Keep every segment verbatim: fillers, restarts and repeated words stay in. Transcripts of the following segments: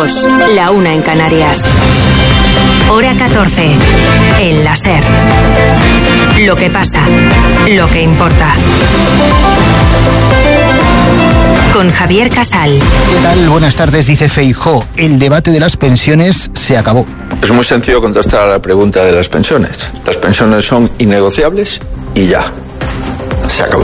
dos, la una en Canarias. Hora catorce, en la SER. Lo que pasa, lo que importa. Con Javier Casal. ¿Qué tal? Buenas tardes, dice Feijóo. El debate de las pensiones se acabó. Es muy sencillo contestar a la pregunta de las pensiones. Las pensiones son innegociables y ya. Se acabó.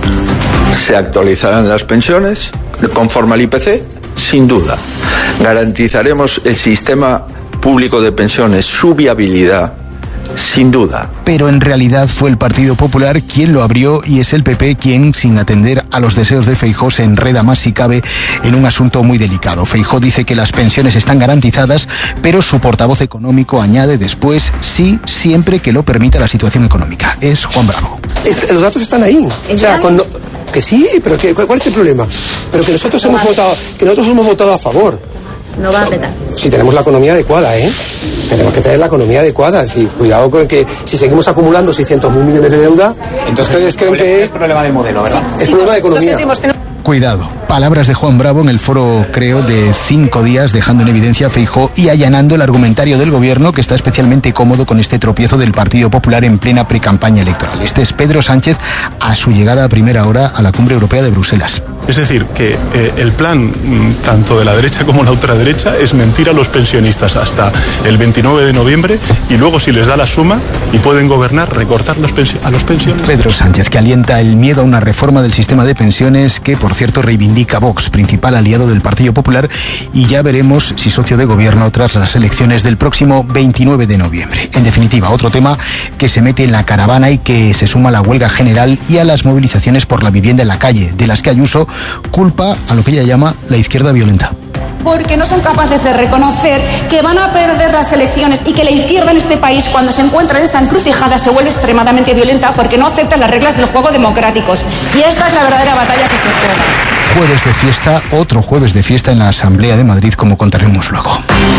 Se actualizarán las pensiones conforme al I P C, sin duda. Garantizaremos el sistema público de pensiones, su viabilidad, sin duda. Pero en realidad fue el Partido Popular quien lo abrió y es el P P quien, sin atender a los deseos de Feijóo, se enreda más si cabe en un asunto muy delicado. Feijóo dice que las pensiones están garantizadas, pero su portavoz económico añade después, sí, siempre que lo permita la situación económica. Es Juan Bravo. Este, los datos están ahí. O sea, cuando, que sí, pero que, ¿cuál es el problema? Pero que nosotros hemos votado, que nosotros hemos votado a favor. No va a petar. Si tenemos la economía adecuada, ¿eh? Tenemos que tener la economía adecuada. Es decir, cuidado con que si seguimos acumulando seiscientos mil millones de deuda, entonces ustedes creen que es problema de modelo, ¿verdad? Es problema de economía. Cuidado. Palabras de Juan Bravo en el foro, creo, de cinco días, dejando en evidencia a Feijóo y allanando el argumentario del gobierno, que está especialmente cómodo con este tropiezo del Partido Popular en plena precampaña electoral. Este es Pedro Sánchez a su llegada a primera hora a la Cumbre Europea de Bruselas. Es decir, que eh, el plan tanto de la derecha como la ultraderecha es mentir a los pensionistas hasta el veintinueve de noviembre y luego, si les da la suma y pueden gobernar, recortar los pensio- a los pensionistas. Pedro Sánchez, que alienta el miedo a una reforma del sistema de pensiones que, por cierto, reivindica Vox, principal aliado del Partido Popular, y ya veremos si socio de gobierno tras las elecciones del próximo veintinueve de noviembre. En definitiva, otro tema que se mete en la caravana y que se suma a la huelga general y a las movilizaciones por la vivienda en la calle, de las que Ayuso culpa a lo que ella llama la izquierda violenta. Porque no son capaces de reconocer que van a perder las elecciones y que la izquierda en este país, cuando se encuentra en esa encrucijada, se vuelve extremadamente violenta porque no acepta las reglas del juego democráticos. Y esta es la verdadera batalla que se juega. Jueves de fiesta, otro jueves de fiesta en la Asamblea de Madrid, como contaremos luego.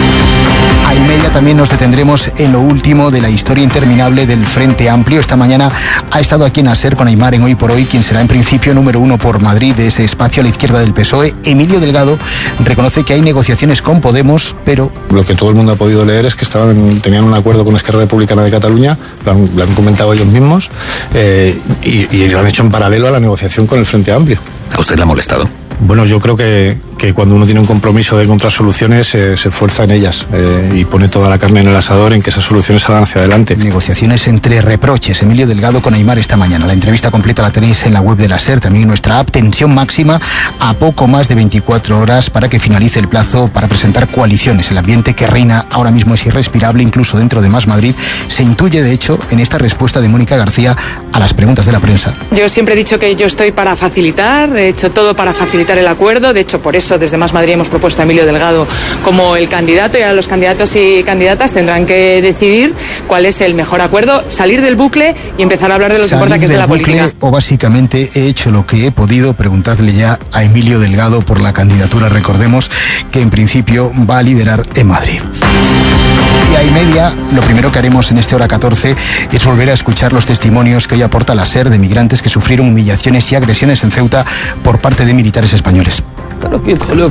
A y media también nos detendremos en lo último de la historia interminable del Frente Amplio. Esta mañana ha estado aquí en ASER con Aimar en Hoy por Hoy, quien será en principio número uno por Madrid de ese espacio a la izquierda del P S O E. Emilio Delgado reconoce que hay negociaciones con Podemos, pero... Lo que todo el mundo ha podido leer es que estaban, tenían un acuerdo con Esquerra Republicana de Cataluña, lo han, lo han comentado ellos mismos, eh, y, y lo han hecho en paralelo a la negociación con el Frente Amplio. ¿A usted le ha molestado? Bueno, yo creo que, que cuando uno tiene un compromiso de encontrar soluciones, eh, se esfuerza en ellas eh, y pone toda la carne en el asador en que esas soluciones salgan hacia adelante. Negociaciones entre reproches. Emilio Delgado con Aimar esta mañana. La entrevista completa la tenéis en la web de la SER, también en nuestra app. Tensión máxima a poco más de veinticuatro horas para que finalice el plazo para presentar coaliciones. El ambiente que reina ahora mismo es irrespirable, incluso dentro de Más Madrid. Se intuye, de hecho, en esta respuesta de Mónica García a las preguntas de la prensa. Yo siempre he dicho que yo estoy para facilitar, he hecho todo para facilitar el acuerdo. De hecho, por eso desde Más Madrid hemos propuesto a Emilio Delgado como el candidato, y ahora los candidatos y candidatas tendrán que decidir cuál es el mejor acuerdo, salir del bucle y empezar a hablar de lo que importa, que es de la política. O básicamente he hecho lo que he podido. Preguntadle ya a Emilio Delgado por la candidatura. Recordemos que en principio va a liderar en Madrid. Y a y media, lo primero que haremos en este hora catorce es volver a escuchar los testimonios que hoy aporta la SER de migrantes que sufrieron humillaciones y agresiones en Ceuta por parte de militares españoles. Algunos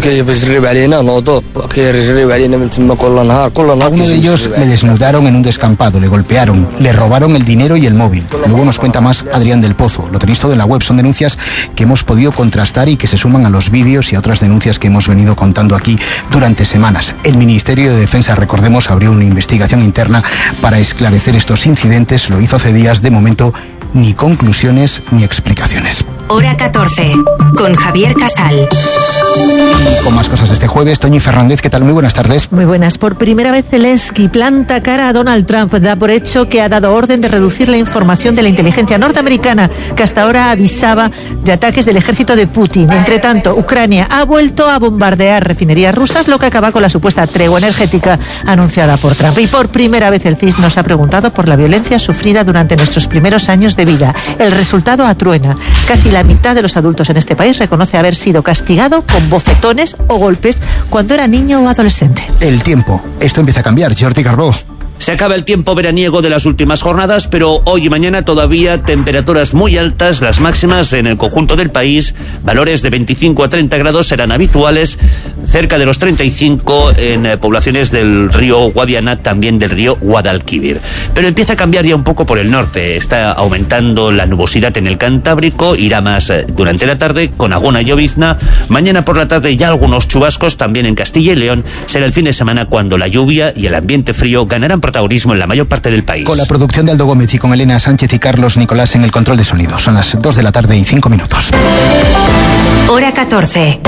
de ellos le desnudaron en un descampado, le golpearon, le robaron el dinero y el móvil. Luego nos cuenta más Adrián del Pozo. Lo tenéis todo en la web. Son denuncias que hemos podido contrastar y que se suman a los vídeos y a otras denuncias que hemos venido contando aquí durante semanas. El Ministerio de Defensa, recordemos, abrió una investigación interna para esclarecer estos incidentes. Lo hizo hace días. De momento, ni conclusiones ni explicaciones. Hora catorce, con Javier Casal. Y con más cosas de este jueves, Toñi Fernández, ¿qué tal? Muy buenas tardes. Muy buenas. Por primera vez Zelensky planta cara a Donald Trump. Da por hecho que ha dado orden de reducir la información de la inteligencia norteamericana, que hasta ahora avisaba de ataques del ejército de Putin. Entre tanto, Ucrania ha vuelto a bombardear refinerías rusas, lo que acaba con la supuesta tregua energética anunciada por Trump. Y por primera vez el C I S nos ha preguntado por la violencia sufrida durante nuestros primeros años de vida. El resultado atruena. Casi la mitad de los adultos en este país reconoce haber sido castigado con bofetones o golpes cuando era niño o adolescente. El tiempo. Esto empieza a cambiar. Jordi Carbó. Se acaba el tiempo veraniego de las últimas jornadas, pero hoy y mañana todavía temperaturas muy altas, las máximas en el conjunto del país, valores de veinticinco a treinta grados serán habituales, cerca de los treinta y cinco en eh, poblaciones del río Guadiana, también del río Guadalquivir. Pero empieza a cambiar ya un poco por el norte. Está aumentando la nubosidad en el Cantábrico, irá más eh, durante la tarde con alguna llovizna. Mañana por la tarde ya algunos chubascos también en Castilla y León. Será el fin de semana cuando la lluvia y el ambiente frío ganarán protagonismo en la mayor parte del país. Con la producción de Aldo Gómez y con Elena Sánchez y Carlos Nicolás en el control de sonido. Son las dos de la tarde y cinco minutos. Hora catorce.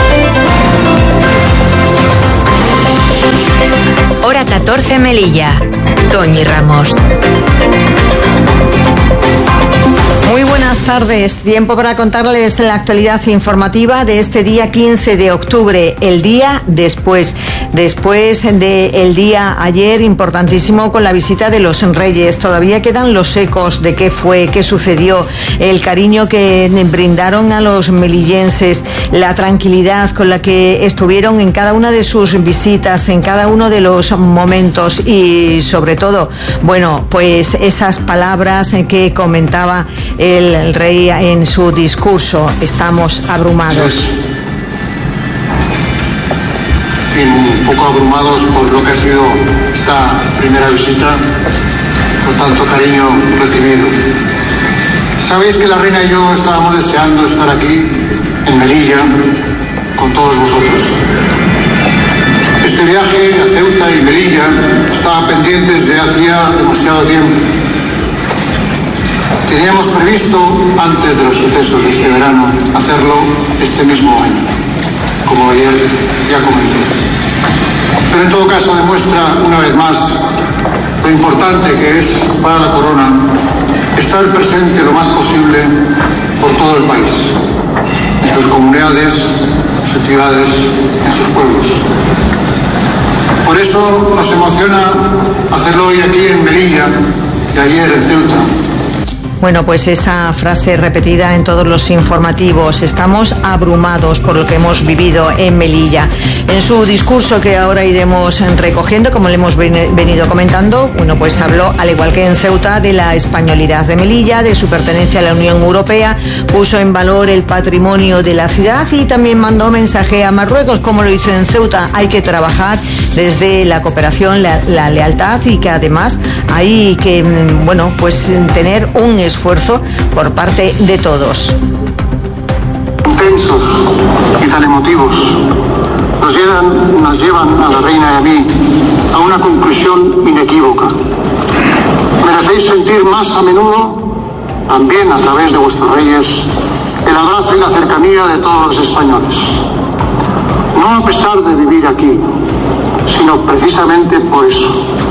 Hora catorce Melilla. Toñi Ramos. Muy buenas tardes. Tiempo para contarles la actualidad informativa de este día quince de octubre, el día después. Después del día ayer, importantísimo, con la visita de los Reyes. Todavía quedan los ecos de qué fue, qué sucedió, el cariño que brindaron a los melillenses, la tranquilidad con la que estuvieron en cada una de sus visitas, en cada uno de los momentos y, sobre todo, bueno, pues esas palabras que comentaba el rey en su discurso. Estamos abrumados. Un poco abrumados por lo que ha sido esta primera visita, por tanto cariño recibido. Sabéis que la reina y yo estábamos deseando estar aquí, en Melilla, con todos vosotros. Este viaje a Ceuta y Melilla estaba pendiente desde hacía demasiado tiempo. Teníamos previsto, antes de los sucesos de este verano, hacerlo este mismo año, como ayer ya comenté. Pero en todo caso demuestra una vez más lo importante que es para la corona estar presente lo más posible por todo el país, en sus comunidades, en sus ciudades, en sus pueblos. Por eso nos emociona hacerlo hoy aquí en Melilla y ayer en Ceuta. Bueno, pues esa frase repetida en todos los informativos. Estamos abrumados por lo que hemos vivido en Melilla. En su discurso, que ahora iremos recogiendo, como le hemos venido comentando, bueno, pues habló, al igual que en Ceuta, de la españolidad de Melilla, de su pertenencia a la Unión Europea, puso en valor el patrimonio de la ciudad y también mandó mensaje a Marruecos, como lo hizo en Ceuta. Hay que trabajar desde la cooperación, la, la lealtad y que además hay que, bueno, pues tener un esfuerzo por parte de todos. Intensos y tan emotivos nos llevan, nos llevan a la reina y a mí a una conclusión inequívoca. Merecéis sentir más a menudo, también a través de vuestros reyes, el abrazo y la cercanía de todos los españoles. No a pesar de vivir aquí, sino precisamente por eso.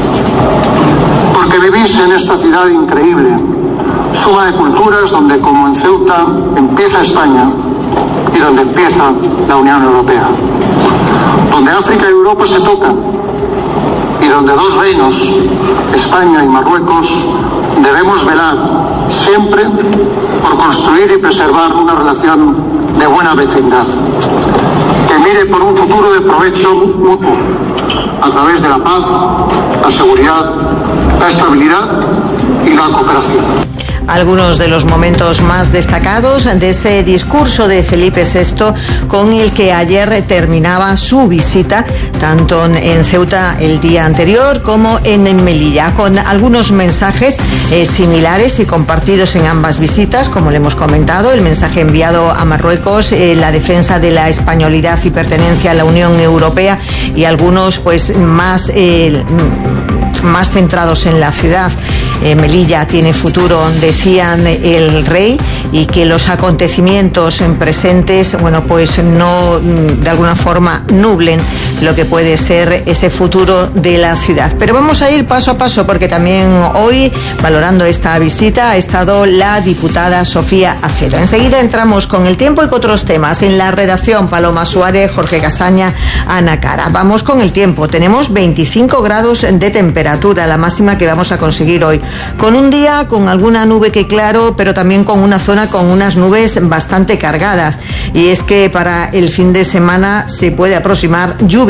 Porque vivís en esta ciudad increíble, suma de culturas donde, como en Ceuta, empieza España y donde empieza la Unión Europea. Donde África y Europa se tocan y donde dos reinos, España y Marruecos, debemos velar siempre por construir y preservar una relación de buena vecindad, que mire por un futuro de provecho mutuo a través de la paz, la seguridad, la estabilidad y la cooperación. Algunos de los momentos más destacados de ese discurso de Felipe sexto con el que ayer terminaba su visita, tanto en Ceuta el día anterior como en Melilla, con algunos mensajes eh, similares y compartidos en ambas visitas, como le hemos comentado, el mensaje enviado a Marruecos, eh, la defensa de la españolidad y pertenencia a la Unión Europea, y algunos pues más eh, más centrados en la ciudad. Eh, Melilla tiene futuro, decían el rey, y que los acontecimientos en presentes, bueno, pues no de alguna forma nublen lo que puede ser ese futuro de la ciudad. Pero vamos a ir paso a paso, porque también hoy, valorando esta visita, ha estado la diputada Sofía Acedo. Enseguida entramos con el tiempo y con otros temas. En la redacción, Paloma Suárez, Jorge Casaña, Ana Cara. Vamos con el tiempo. Tenemos veinticinco grados de temperatura, la máxima que vamos a conseguir hoy, con un día con alguna nube que claro, pero también con una zona con unas nubes bastante cargadas. Y es que para el fin de semana se puede aproximar lluvia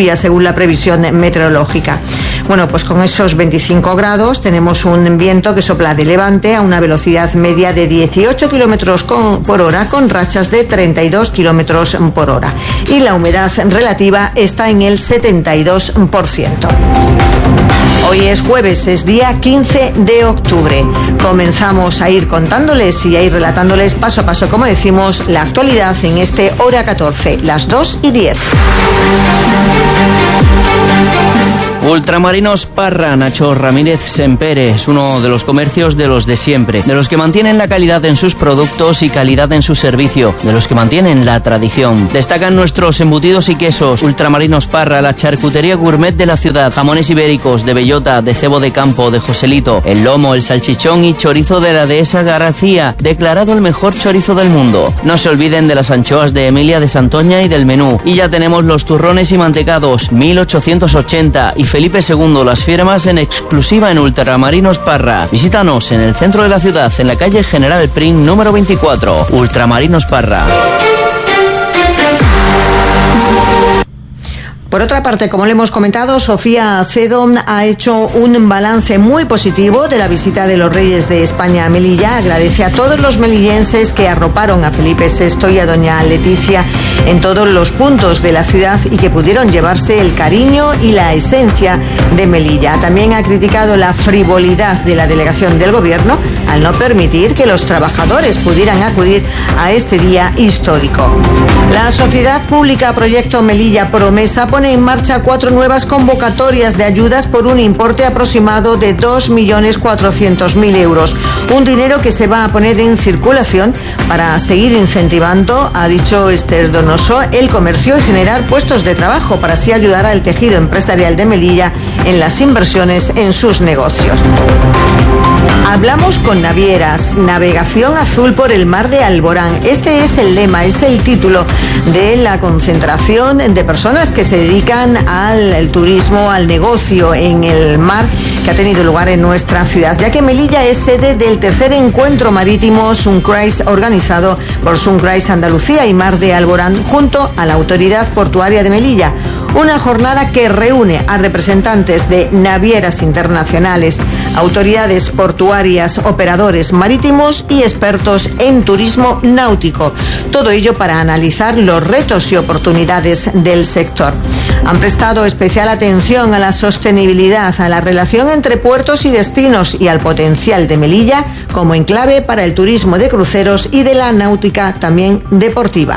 lluvia según la previsión meteorológica. Bueno, pues con esos veinticinco grados tenemos un viento que sopla de levante a una velocidad media de dieciocho kilómetros por hora con rachas de treinta y dos kilómetros por hora. Y la humedad relativa está en el setenta y dos por ciento. Hoy es jueves, es día quince de octubre. Comenzamos a ir contándoles y a ir relatándoles paso a paso, como decimos, la actualidad en este Hora catorce, las dos y diez. Ultramarinos Parra, Nacho Ramírez Sempere, es uno de los comercios de los de siempre, de los que mantienen la calidad en sus productos y calidad en su servicio, de los que mantienen la tradición. Destacan nuestros embutidos y quesos. Ultramarinos Parra, la charcutería gourmet de la ciudad, jamones ibéricos, de bellota, de cebo de campo, de Joselito, el lomo, el salchichón y chorizo de la dehesa García, declarado el mejor chorizo del mundo. No se olviden de las anchoas de Emilia de Santoña y del menú. Y ya tenemos los turrones y mantecados, mil ochocientos ochenta y Felipe segundo, las firmas en exclusiva en Ultramarinos Parra. Visítanos en el centro de la ciudad, en la calle General Prim número veinticuatro. Ultramarinos Parra. Por otra parte, como le hemos comentado, Sofía Acedo ha hecho un balance muy positivo de la visita de los Reyes de España a Melilla. Agradece a todos los melillenses que arroparon a Felipe sexto y a doña Leticia en todos los puntos de la ciudad y que pudieron llevarse el cariño y la esencia de Melilla. También ha criticado la frivolidad de la delegación del gobierno al no permitir que los trabajadores pudieran acudir a este día histórico. La Sociedad Pública Proyecto Melilla Promesa pone en marcha cuatro nuevas convocatorias de ayudas por un importe aproximado de dos millones cuatrocientos mil euros. Un dinero que se va a poner en circulación para seguir incentivando, ha dicho Esther Donoso, el comercio y generar puestos de trabajo para así ayudar al tejido empresarial de Melilla en las inversiones en sus negocios. Hablamos con navieras, navegación azul por el mar de Alborán. Este es el lema, es el título de la concentración de personas que se dedican al el turismo, al negocio en el mar que ha tenido lugar en nuestra ciudad, ya que Melilla es sede del tercer encuentro marítimo Suncruise organizado por Suncruise Andalucía y Mar de Alborán junto a la Autoridad Portuaria de Melilla. Una jornada que reúne a representantes de navieras internacionales, autoridades portuarias, operadores marítimos y expertos en turismo náutico. Todo ello para analizar los retos y oportunidades del sector. Han prestado especial atención a la sostenibilidad, a la relación entre puertos y destinos y al potencial de Melilla como enclave para el turismo de cruceros y de la náutica también deportiva.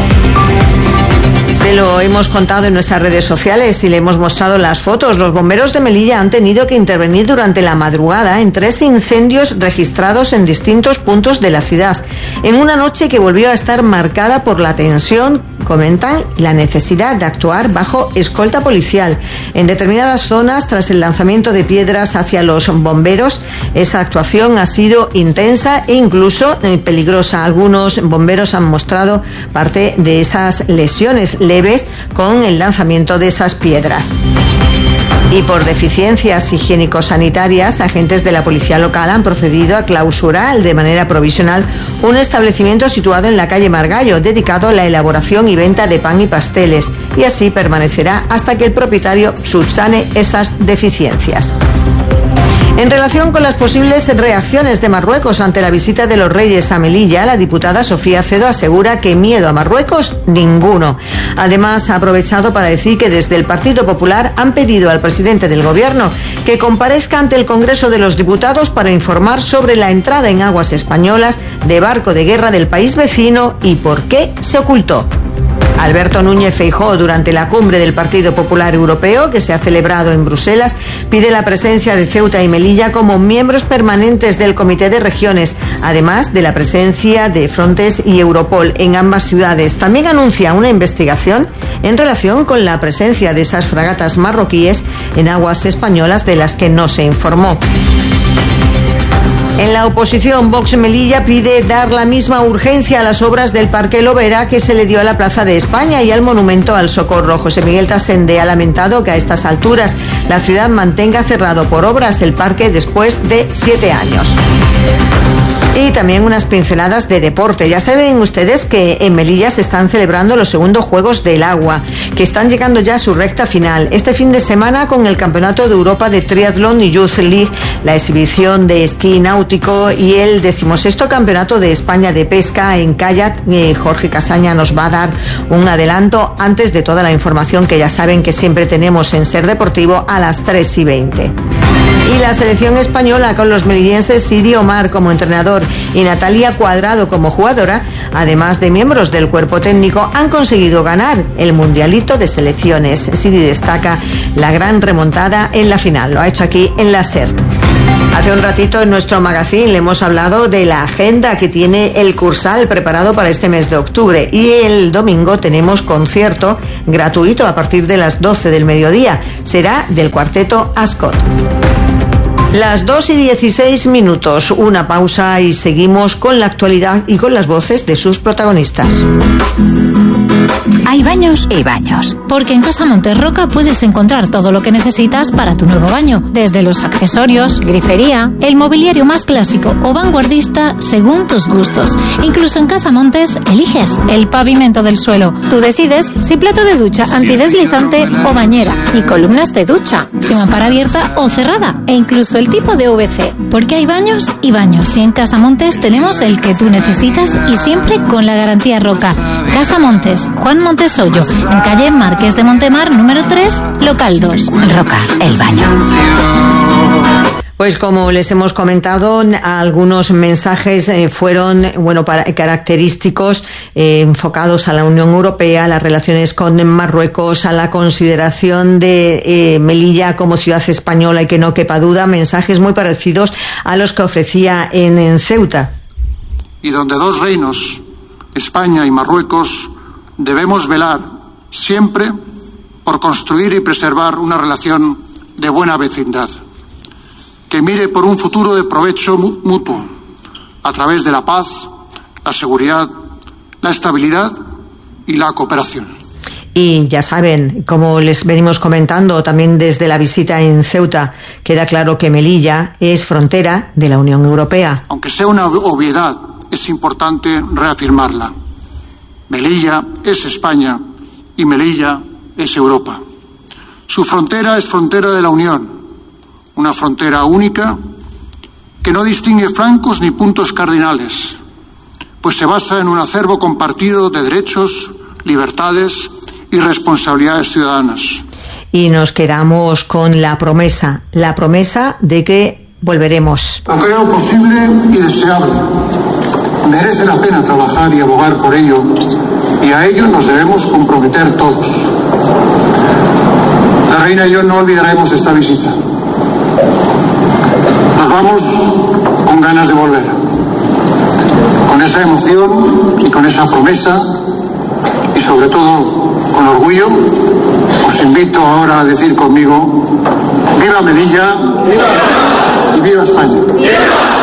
Se lo hemos contado en nuestras redes sociales y le hemos mostrado las fotos. Los bomberos de Melilla han tenido que intervenir durante la madrugada en tres incendios registrados en distintos puntos de la ciudad. En una noche que volvió a estar marcada por la tensión, comentan la necesidad de actuar bajo escolta policial. En determinadas zonas, tras el lanzamiento de piedras hacia los bomberos, esa actuación ha sido intensa e incluso peligrosa. Algunos bomberos han mostrado parte de esas lesiones leves con el lanzamiento de esas piedras. Y por deficiencias higiénico-sanitarias, agentes de la policía local han procedido a clausurar de manera provisional un establecimiento situado en la calle Margallo, dedicado a la elaboración y venta de pan y pasteles, y así permanecerá hasta que el propietario subsane esas deficiencias. En relación con las posibles reacciones de Marruecos ante la visita de los Reyes a Melilla, la diputada Sofía Acedo asegura que miedo a Marruecos, ninguno. Además, ha aprovechado para decir que desde el Partido Popular han pedido al presidente del Gobierno que comparezca ante el Congreso de los Diputados para informar sobre la entrada en aguas españolas de barco de guerra del país vecino y por qué se ocultó. Alberto Núñez Feijóo, durante la cumbre del Partido Popular Europeo, que se ha celebrado en Bruselas, pide la presencia de Ceuta y Melilla como miembros permanentes del Comité de Regiones, además de la presencia de Frontex y Europol en ambas ciudades. También anuncia una investigación en relación con la presencia de esas fragatas marroquíes en aguas españolas de las que no se informó. En la oposición, Vox Melilla pide dar la misma urgencia a las obras del Parque Lovera que se le dio a la Plaza de España y al Monumento al Socorro. José Miguel Tasende ha lamentado que a estas alturas la ciudad mantenga cerrado por obras el parque después de siete años. Y también unas pinceladas de deporte. Ya saben ustedes que en Melilla se están celebrando los segundos Juegos del Agua, que están llegando ya a su recta final. Este fin de semana con el Campeonato de Europa de Triatlón y Youth League, la exhibición de esquí náutico y el decimosexto Campeonato de España de Pesca en kayak. Eh, Jorge Casaña nos va a dar un adelanto antes de toda la información que ya saben que siempre tenemos en Ser Deportivo a las tres y veinte. Y la selección española, con los melillenses Sidi Omar como entrenador y Natalia Cuadrado como jugadora, además de miembros del cuerpo técnico, han conseguido ganar el Mundialito de Selecciones. Sidi destaca la gran remontada en la final. Lo ha hecho aquí en la SER. Hace un ratito en nuestro magazine le hemos hablado de la agenda que tiene el Cursal preparado para este mes de octubre, y el domingo tenemos concierto gratuito a partir de las doce del mediodía. Será del cuarteto Ascot. Las dos y dieciséis minutos, una pausa y seguimos con la actualidad y con las voces de sus protagonistas. Hay baños y baños, porque en Casa Montes Roca puedes encontrar todo lo que necesitas para tu nuevo baño, desde los accesorios, grifería, el mobiliario más clásico o vanguardista según tus gustos. Incluso en Casa Montes eliges el pavimento del suelo. Tú decides si plato de ducha antideslizante o bañera, y columnas de ducha, si mampara abierta o cerrada, e incluso el tipo de U V C, porque hay baños y baños, y en Casa Montes tenemos el que tú necesitas y siempre con la garantía Roca. Casa Montes, Juan Montesoyo, en calle Marqués de Montemar, número tres, local dos. Roca, el baño. Pues como les hemos comentado, algunos mensajes eh, fueron bueno para, característicos eh, enfocados a la Unión Europea, a las relaciones con Marruecos, a la consideración de eh, Melilla como ciudad española y que no quepa duda, mensajes muy parecidos a los que ofrecía en, en Ceuta. Y donde dos reinos, España y Marruecos, debemos velar siempre por construir y preservar una relación de buena vecindad, que mire por un futuro de provecho mutuo, a través de la paz, la seguridad, la estabilidad y la cooperación. Y ya saben, como les venimos comentando también desde la visita en Ceuta, queda claro que Melilla es frontera de la Unión Europea. Aunque sea una obviedad, es importante reafirmarla. Melilla es España y Melilla es Europa. Su frontera es frontera de la Unión, una frontera única que no distingue flancos ni puntos cardinales, pues se basa en un acervo compartido de derechos, libertades y responsabilidades ciudadanas. Y nos quedamos con la promesa, la promesa de que volveremos. Lo creo posible y deseable. Merece la pena trabajar y abogar por ello, y a ello nos debemos comprometer todos. La reina y yo no olvidaremos esta visita. Nos vamos con ganas de volver, con esa emoción y con esa promesa, y sobre todo con orgullo. Os invito ahora a decir conmigo: ¡viva Melilla! ¡Viva! Y ¡viva España! ¡Viva!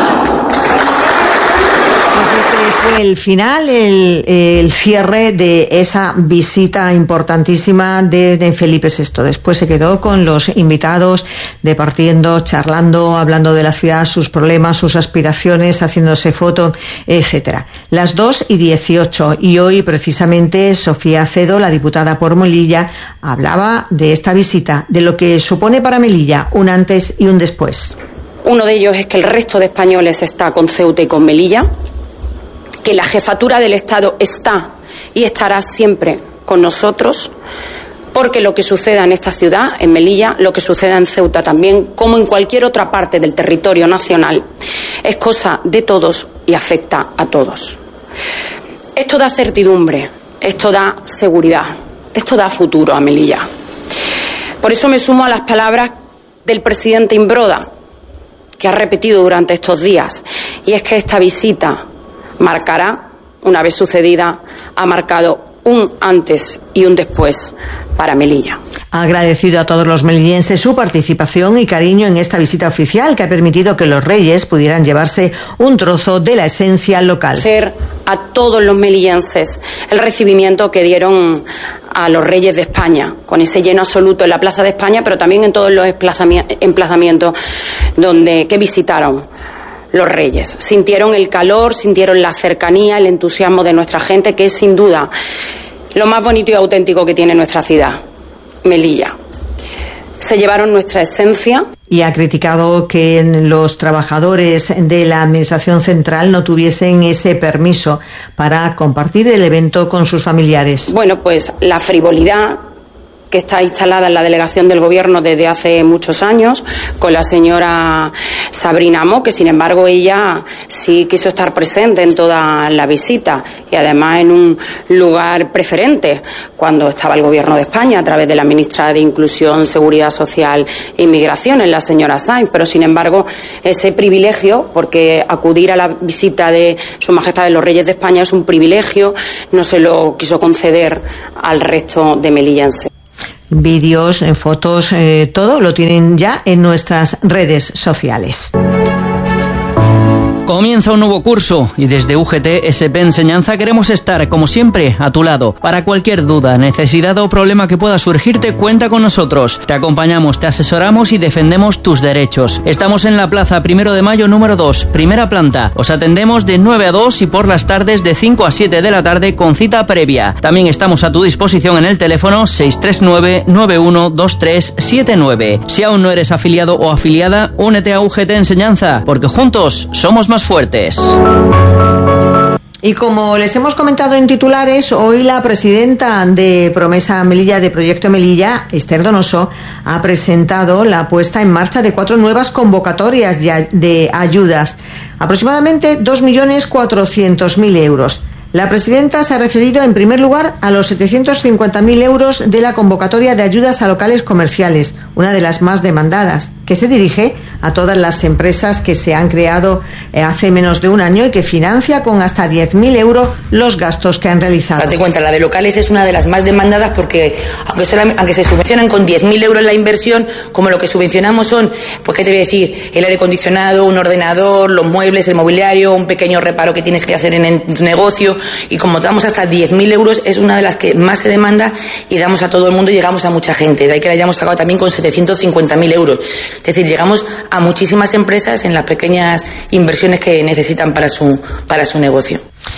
Fue el final, el, el cierre de esa visita importantísima de, de Felipe sexto. Después se quedó con los invitados, departiendo, charlando, hablando de la ciudad, sus problemas, sus aspiraciones, haciéndose foto, etcétera. Las dos y dieciocho, y hoy precisamente Sofía Acedo, la diputada por Melilla, hablaba de esta visita, de lo que supone para Melilla un antes y un después. Uno de ellos es que el resto de españoles está con Ceuta y con Melilla, que la jefatura del Estado está y estará siempre con nosotros, porque lo que suceda en esta ciudad, en Melilla, lo que suceda en Ceuta también, como en cualquier otra parte del territorio nacional, es cosa de todos y afecta a todos. Esto da certidumbre, esto da seguridad, esto da futuro a Melilla. Por eso me sumo a las palabras del presidente Imbroda, que ha repetido durante estos días, y es que esta visita marcará, una vez sucedida, ha marcado un antes y un después para Melilla. Ha agradecido a todos los melillenses su participación y cariño en esta visita oficial que ha permitido que los reyes pudieran llevarse un trozo de la esencia local. Hacer a todos los melillenses el recibimiento que dieron a los reyes de España, con ese lleno absoluto en la Plaza de España, pero también en todos los emplazamientos donde, que visitaron. los Reyes. Sintieron el calor, sintieron la cercanía, el entusiasmo de nuestra gente, que es sin duda lo más bonito y auténtico que tiene nuestra ciudad, Melilla. Se llevaron nuestra esencia. Y ha criticado que los trabajadores de la Administración Central no tuviesen ese permiso para compartir el evento con sus familiares. Bueno, pues la frivolidad que está instalada en la delegación del Gobierno desde hace muchos años, con la señora Sabrina Mo, que sin embargo ella sí quiso estar presente en toda la visita y además en un lugar preferente cuando estaba el Gobierno de España a través de la ministra de Inclusión, Seguridad Social e Inmigración, la señora Sainz, pero sin embargo ese privilegio, porque acudir a la visita de Su Majestad de los Reyes de España es un privilegio, no se lo quiso conceder al resto de melillenses. Vídeos, fotos, eh, todo lo tienen ya en nuestras redes sociales. Comienza un nuevo curso y desde U G T S P Enseñanza queremos estar, como siempre, a tu lado. Para cualquier duda, necesidad o problema que pueda surgirte, cuenta con nosotros. Te acompañamos, te asesoramos y defendemos tus derechos. Estamos en la Plaza Primero de Mayo número dos, primera planta. Os atendemos de nueve a dos y por las tardes de cinco a siete de la tarde con cita previa. También estamos a tu disposición en el teléfono seis tres nueve, nueve uno dos tres siete nueve. Si aún no eres afiliado o afiliada, únete a U G T Enseñanza, porque juntos somos más fuertes. Y como les hemos comentado en titulares, hoy la presidenta de Promesa Melilla, de Proyecto Melilla, Esther Donoso, ha presentado la puesta en marcha de cuatro nuevas convocatorias de ayudas, aproximadamente dos millones cuatrocientos mil euros. La presidenta se ha referido en primer lugar a los setecientos cincuenta mil euros de la convocatoria de ayudas a locales comerciales, una de las más demandadas, que se dirige a todas las empresas que se han creado hace menos de un año y que financia con hasta diez mil euros los gastos que han realizado. Date cuenta, la de locales es una de las más demandadas porque aunque, solamente, aunque se subvencionan con diez mil euros la inversión, como lo que subvencionamos son, pues qué te voy a decir, el aire acondicionado, un ordenador, los muebles, el mobiliario, un pequeño reparo que tienes que hacer en tu negocio, y como damos hasta diez mil euros es una de las que más se demanda y damos a todo el mundo y llegamos a mucha gente. De ahí que la hayamos sacado también con setecientos cincuenta mil euros. Es decir, llegamos a muchísimas empresas en las pequeñas inversiones que necesitan para su, para su negocio.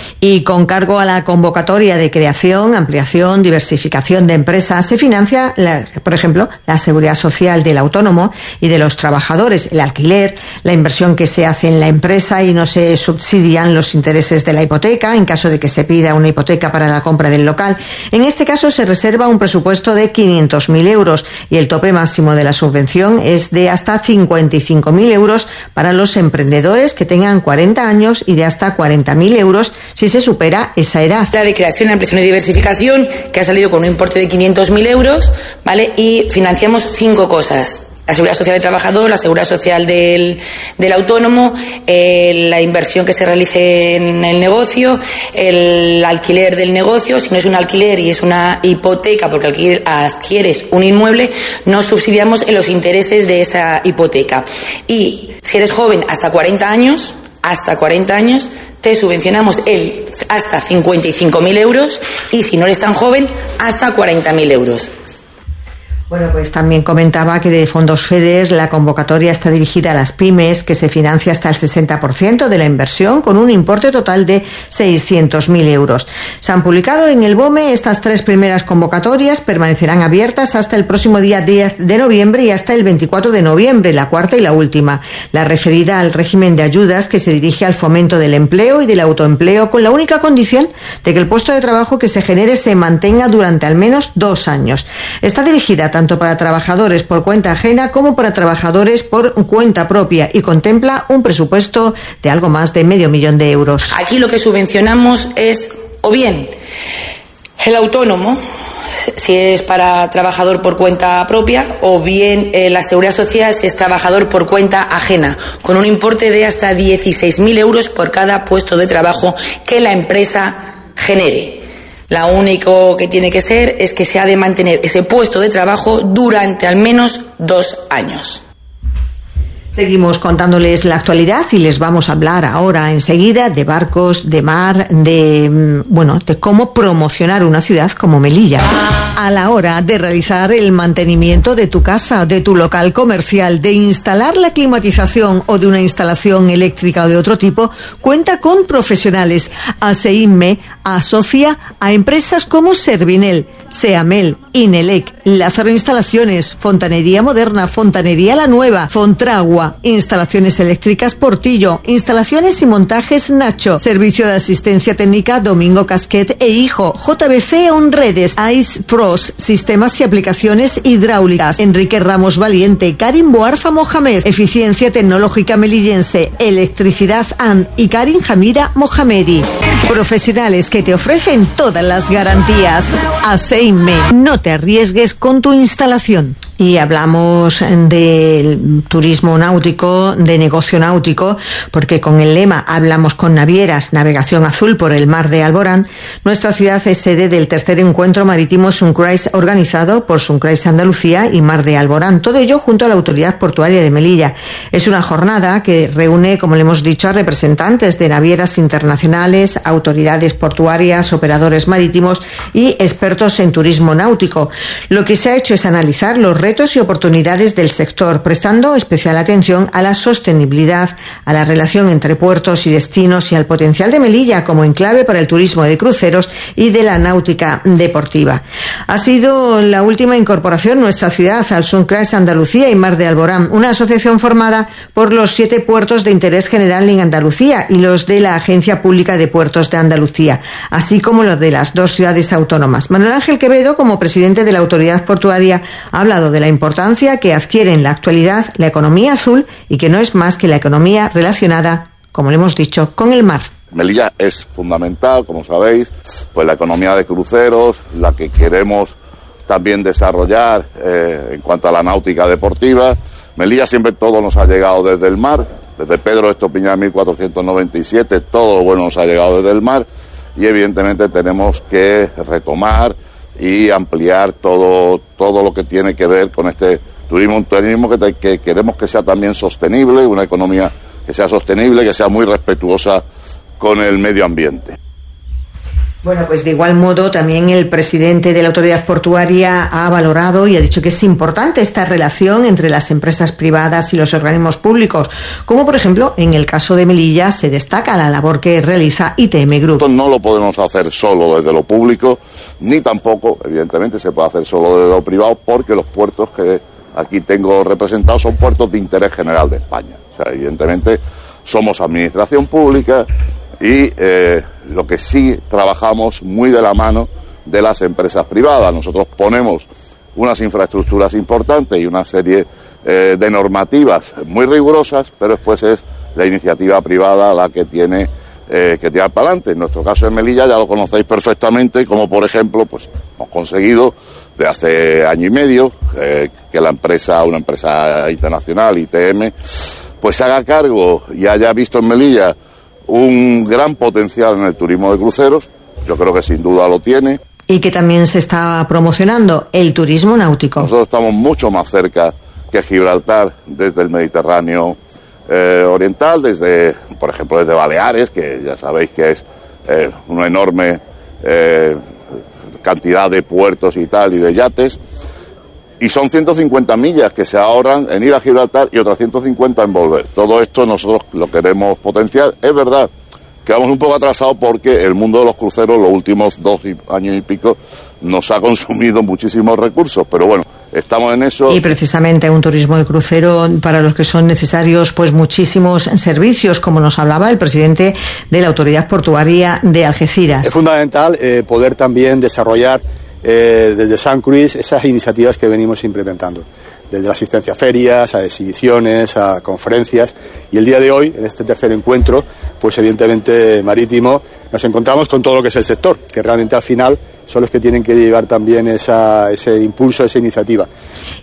Y con cargo a la convocatoria de creación, ampliación, diversificación de empresas, se financia, la, por ejemplo, la seguridad social del autónomo y de los trabajadores, el alquiler, la inversión que se hace en la empresa y no se subsidian los intereses de la hipoteca en caso de que se pida una hipoteca para la compra del local. En este caso se reserva un presupuesto de quinientos mil euros y el tope máximo de la subvención es de hasta cincuenta y cinco mil euros para los emprendedores que tengan cuarenta años y de hasta cuarenta mil euros si se supera esa edad. La de creación, ampliación y diversificación, que ha salido con un importe de quinientos mil euros, ¿vale? Y financiamos cinco cosas. La seguridad social del trabajador, la seguridad social del, del autónomo, eh, la inversión que se realice en el negocio, el alquiler del negocio. Si no es un alquiler y es una hipoteca, porque alquiler, adquieres un inmueble, no subsidiamos en los intereses de esa hipoteca. Y si eres joven, hasta cuarenta años, hasta cuarenta años, te subvencionamos el hasta cincuenta y cinco mil euros y si no eres tan joven, hasta cuarenta mil euros. Bueno, pues también comentaba que de fondos FEDER la convocatoria está dirigida a las pymes, que se financia hasta el sesenta por ciento de la inversión con un importe total de seiscientos mil euros. Se han publicado en el BOME estas tres primeras convocatorias, permanecerán abiertas hasta el próximo día diez de noviembre y hasta el veinticuatro de noviembre, la cuarta y la última. La referida al régimen de ayudas que se dirige al fomento del empleo y del autoempleo con la única condición de que el puesto de trabajo que se genere se mantenga durante al menos dos años. Está dirigida tanto tanto para trabajadores por cuenta ajena como para trabajadores por cuenta propia y contempla un presupuesto de algo más de medio millón de euros. Aquí lo que subvencionamos es o bien el autónomo, si es para trabajador por cuenta propia, o bien eh, la seguridad social si es trabajador por cuenta ajena, con un importe de hasta dieciséis mil euros por cada puesto de trabajo que la empresa genere. Lo único que tiene que ser es que se ha de mantener ese puesto de trabajo durante al menos dos años. Seguimos contándoles la actualidad y les vamos a hablar ahora enseguida de barcos, de mar, de, bueno, de cómo promocionar una ciudad como Melilla. A la hora de realizar el mantenimiento de tu casa, de tu local comercial, de instalar la climatización o de una instalación eléctrica o de otro tipo, cuenta con profesionales. ASEINME asocia a empresas como Servinel, Seamel, Inelec, Lázaro Instalaciones, Fontanería Moderna, Fontanería La Nueva, Fontragua, Instalaciones Eléctricas Portillo, Instalaciones y Montajes Nacho, Servicio de Asistencia Técnica Domingo Casquet e Hijo, J B C Onredes, Ice Frost, Sistemas y Aplicaciones Hidráulicas, Enrique Ramos Valiente, Karim Boarfa Mohamed, Eficiencia Tecnológica Melillense, Electricidad A N y Karim Hamida Mohamedi. Profesionales que te ofrecen todas las garantías. ASEINME, no te arriesgues con tu instalación. Y hablamos del turismo náutico, de negocio náutico, porque con el lema Hablamos con Navieras, navegación azul por el mar de Alborán, nuestra ciudad es sede del tercer encuentro marítimo Suncruise organizado por Suncruise Andalucía y Mar de Alborán, todo ello junto a la Autoridad Portuaria de Melilla. Es una jornada que reúne, como le hemos dicho, a representantes de navieras internacionales, autoridades portuarias, operadores marítimos y expertos en turismo náutico. Lo que se ha hecho es analizar los retos y oportunidades del sector, prestando especial atención a la sostenibilidad, a la relación entre puertos y destinos y al potencial de Melilla como enclave para el turismo de cruceros y de la náutica deportiva. Ha sido la última incorporación nuestra ciudad al Suncruise Andalucía y Mar de Alborán, una asociación formada por los siete puertos de interés general en Andalucía y los de la Agencia Pública de Puertos de Andalucía, así como los de las dos ciudades autónomas. Manuel Ángel Quevedo, como presidente de la Autoridad Portuaria, ha hablado de la importancia que adquiere en la actualidad la economía azul y que no es más que la economía relacionada, como le hemos dicho, con el mar. Melilla es fundamental, como sabéis, pues la economía de cruceros, la que queremos también desarrollar eh, en cuanto a la náutica deportiva. Melilla siempre todo nos ha llegado desde el mar, desde Pedro de Estopiñán mil cuatrocientos noventa y siete, todo lo bueno nos ha llegado desde el mar y evidentemente tenemos que retomar y ampliar todo, todo lo que tiene que ver con este turismo, un turismo que, te, que queremos que sea también sostenible, una economía que sea sostenible, que sea muy respetuosa con el medio ambiente. Bueno, pues de igual modo también el presidente de la Autoridad Portuaria ha valorado y ha dicho que es importante esta relación entre las empresas privadas y los organismos públicos, como por ejemplo en el caso de Melilla se destaca la labor que realiza I T M Group. No lo podemos hacer solo desde lo público, ni tampoco, evidentemente, se puede hacer solo desde lo privado, porque los puertos que aquí tengo representados son puertos de interés general de España. O sea, evidentemente somos administración pública y eh, lo que sí trabajamos muy de la mano de las empresas privadas. Nosotros ponemos unas infraestructuras importantes y una serie eh, de normativas muy rigurosas, pero después es la iniciativa privada la que tiene eh, que tirar para adelante. En nuestro caso en Melilla ya lo conocéis perfectamente, como por ejemplo, pues hemos conseguido de hace año y medio eh, que la empresa, una empresa internacional, I T M, pues se haga cargo y haya visto en Melilla un gran potencial en el turismo de cruceros. Yo creo que sin duda lo tiene. Y que también se está promocionando el turismo náutico. Nosotros estamos mucho más cerca que Gibraltar desde el Mediterráneo eh, oriental, desde, por ejemplo, desde Baleares, que ya sabéis que es eh, una enorme eh, cantidad de puertos y tal, y de yates. Y son ciento cincuenta millas que se ahorran en ir a Gibraltar y otras ciento cincuenta en volver. Todo esto nosotros lo queremos potenciar. Es verdad que vamos un poco atrasados porque el mundo de los cruceros los últimos dos años y pico nos ha consumido muchísimos recursos, pero bueno, estamos en eso. Y precisamente un turismo de crucero para los que son necesarios pues muchísimos servicios, como nos hablaba el presidente de la Autoridad Portuaria de Algeciras. Es fundamental eh, poder también desarrollar Eh, desde Suncruise esas iniciativas que venimos implementando, desde la asistencia a ferias, a exhibiciones, a conferencias, y el día de hoy, en este tercer encuentro, pues evidentemente marítimo, nos encontramos con todo lo que es el sector, que realmente al final son los que tienen que llevar también esa, ese impulso, esa iniciativa.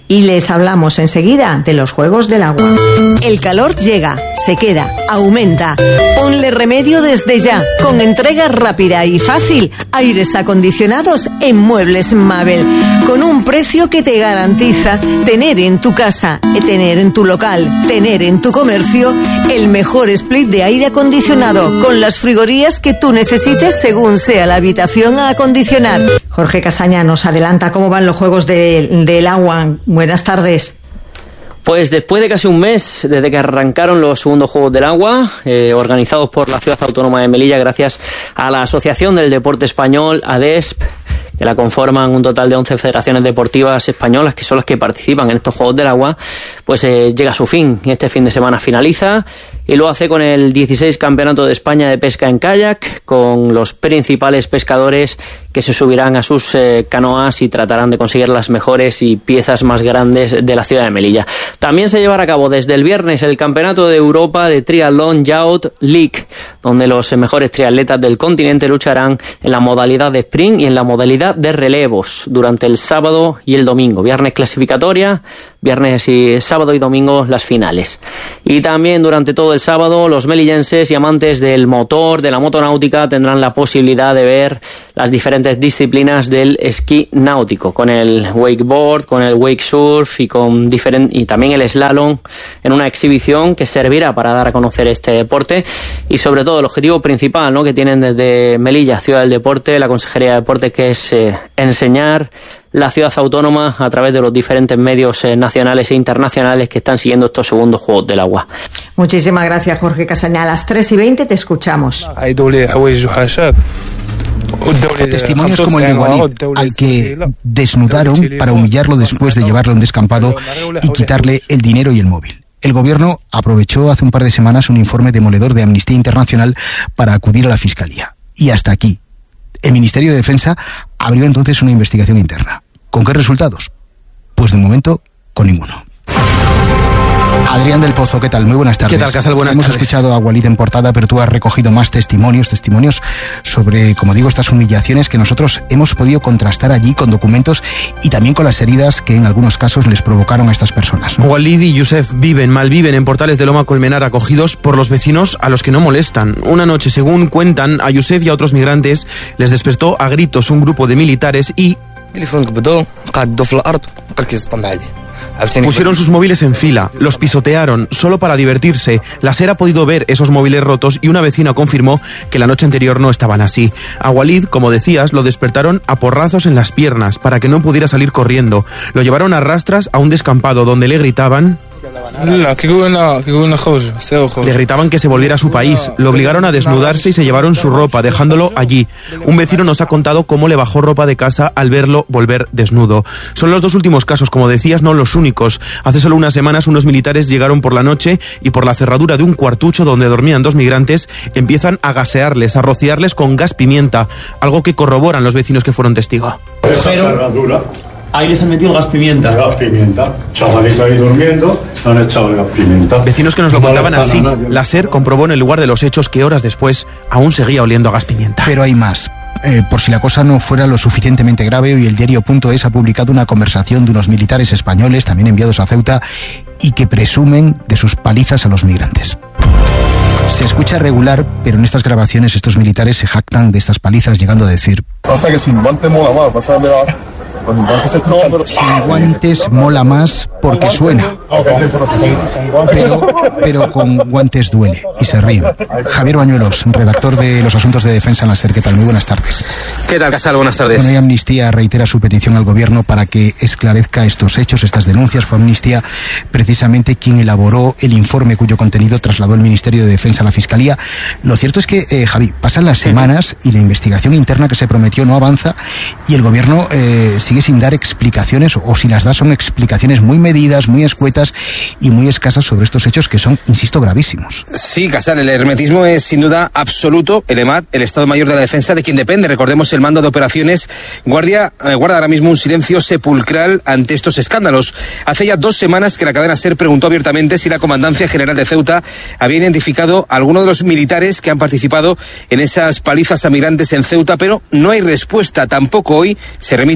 Y les hablamos enseguida de los Juegos del Agua. El calor llega, se queda, aumenta. Ponle remedio desde ya, con entrega rápida y fácil. Aires acondicionados en Muebles Mabel, con un precio que te garantiza tener en tu casa, tener en tu local, tener en tu comercio el mejor split de aire acondicionado, con las frigorías que tú necesites según sea la habitación a acondicionar. Jorge Casaña nos adelanta cómo van los Juegos de, del Agua. Buenas tardes. Pues después de casi un mes, desde que arrancaron los segundos Juegos del Agua, eh, organizados por la Ciudad Autónoma de Melilla, gracias a la Asociación del Deporte Español, ADESP, que la conforman un total de once federaciones deportivas españolas, que son las que participan en estos Juegos del Agua, pues eh, llega a su fin. Este fin de semana finaliza y lo hace con el dieciséis Campeonato de España de Pesca en Kayak, con los principales pescadores que se subirán a sus eh, canoas y tratarán de conseguir las mejores y piezas más grandes de la ciudad de Melilla. También se llevará a cabo desde el viernes el Campeonato de Europa de Triatlón Yacht League, donde los mejores triatletas del continente lucharán en la modalidad de sprint y en la modalidad de relevos durante el sábado y el domingo. Viernes clasificatoria, viernes y sábado y domingo las finales. Y también durante todo el sábado los melillenses y amantes del motor, de la motonáutica, tendrán la posibilidad de ver las diferentes disciplinas del esquí náutico, con el wakeboard, con el wake surf y con diferent, y también el slalom, en una exhibición que servirá para dar a conocer este deporte y sobre todo el objetivo principal, ¿no?, que tienen desde Melilla, Ciudad del Deporte, la Consejería de Deportes, que es eh, enseñar la ciudad autónoma a través de los diferentes medios eh, nacionales e internacionales que están siguiendo estos segundos Juegos del Agua. Muchísimas gracias, Jorge Casaña. A las tres y veinte te escuchamos. Testimonios como el de Walid, al que desnudaron para humillarlo después de llevarlo a un descampado y quitarle el dinero y el móvil. El gobierno aprovechó hace un par de semanas un informe demoledor de Amnistía Internacional para acudir a la Fiscalía. Y hasta aquí. El Ministerio de Defensa abrió entonces una investigación interna. ¿Con qué resultados? Pues de momento, con ninguno. Adrián del Pozo, ¿qué tal? Muy buenas tardes. ¿Qué tal, Casal? Buenas Hemos tardes. escuchado a Walid en portada, pero tú has recogido más testimonios, testimonios sobre, como digo, estas humillaciones que nosotros hemos podido contrastar allí con documentos y también con las heridas que en algunos casos les provocaron a estas personas, ¿no? Walid y Yusef viven, malviven en Portales de Loma Colmenar, acogidos por los vecinos a los que no molestan. Una noche, según cuentan, a Yusef y a otros migrantes les despertó a gritos un grupo de militares y pusieron sus móviles en fila, los pisotearon, solo para divertirse. La SER ha podido ver esos móviles rotos y una vecina confirmó que la noche anterior no estaban así. A Walid, como decías, lo despertaron a porrazos en las piernas para que no pudiera salir corriendo. Lo llevaron a rastras a un descampado donde le gritaban... Le gritaban que se volviera a su país, lo obligaron a desnudarse y se llevaron su ropa, dejándolo allí. Un vecino nos ha contado cómo le bajó ropa de casa al verlo volver desnudo. Son los dos últimos casos, como decías, no los únicos. Hace solo unas semanas unos militares llegaron por la noche y por la cerradura de un cuartucho donde dormían dos migrantes empiezan a gasearles, a rociarles con gas pimienta, algo que corroboran los vecinos que fueron testigos. Ahí les han metido gas pimienta. Gas pimienta. Chavalito ahí durmiendo, han echado el gas pimienta. Vecinos que nos lo contaban así. La SER comprobó en el lugar de los hechos que horas después aún seguía oliendo a gas pimienta. Pero hay más. Eh, por si la cosa no fuera lo suficientemente grave, hoy el diario punto es ha publicado una conversación de unos militares españoles, también enviados a Ceuta, y que presumen de sus palizas a los migrantes. Se escucha regular, pero en estas grabaciones estos militares se jactan de estas palizas, llegando a decir... Pasa que sin guante mola más, pasa de la... Sin guantes mola más porque suena, pero, pero con guantes duele, y se ríen. Javier Bañuelos, redactor de los asuntos de defensa en la SER, ¿qué tal? Muy buenas tardes. ¿Qué tal, Casal? Buenas tardes. Bueno, y Amnistía reitera su petición al gobierno para que esclarezca estos hechos, estas denuncias. Fue Amnistía precisamente quien elaboró el informe cuyo contenido trasladó el Ministerio de Defensa a la Fiscalía. Lo cierto es que, eh, Javi, pasan las semanas y la investigación interna que se prometió no avanza y el gobierno eh, sigue sin dar explicaciones, o si las da son explicaciones muy medidas, muy escuetas y muy escasas sobre estos hechos que son, insisto, gravísimos. Sí, Casal, el hermetismo es sin duda absoluto. El EMAD, el Estado Mayor de la Defensa, de quien depende, recordemos, el mando de operaciones, guardia, eh, guarda ahora mismo un silencio sepulcral ante estos escándalos. Hace ya dos semanas que la cadena SER preguntó abiertamente si la Comandancia General de Ceuta había identificado a alguno de los militares que han participado en esas palizas a migrantes en Ceuta, pero no hay respuesta. Tampoco hoy se remiten a la